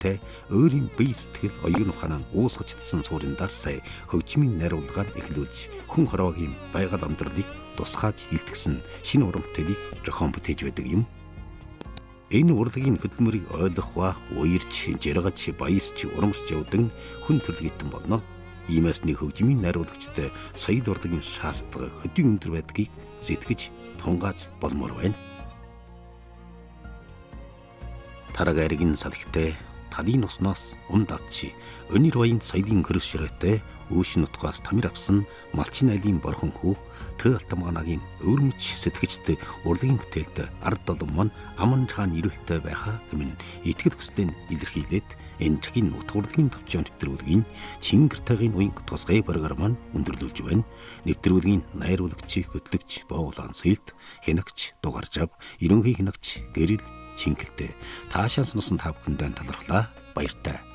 хүчтэй өөрийн бие сэтгэл оюун ухаанаа уусгаж идсэн суурьндаа сая хөгжмийн найруулгаар эхлүүлж хүн хороогийн байгаль амьдралыг тусгааж илтгэсэн шинэ уран бүтээлийг зохион бүтээж байдаг юм. Энэ урлагийн хөдөлмөрийг ойлгох ба уярч, жаргаж, баясч, урамшиж явдаг хүн төрөлхитэн болно. Иймээс нэг хөгжмийн найруулагчтай соёл урлагийн шаардлага хөдийн өндөр байдгийг сэтгэж тунгааж болмоор байна. Тарагааргийн салхитай талын усноос умд авчи өнөр баян соёлын хөрөс ширээтэй үүшин утгаас тамир авсан малчин айлын борхон хүү тө алтамганагийн өвөрмөч сэтгэгчтэй урлагийн бүтээлд ард долон мань аман чаан ирүүлтэй байхаа хэмээн итгэл хүслэн илэрхийлээд энэ чигийн утга урлагийн төвчөн нэвтрүүлгийн Чингэртайгийн уянг тусгай програм маань өндөрлүүлж байна. Нэвтрүүлгийн найруулагч, хөтлөгч Боолан Соёлт, хянагч Дугарж ав, ерөнхий хянагч Гэрэл Чингэлтэй таашаа сонсон та бүхэндээ талархлаа. Баяртай.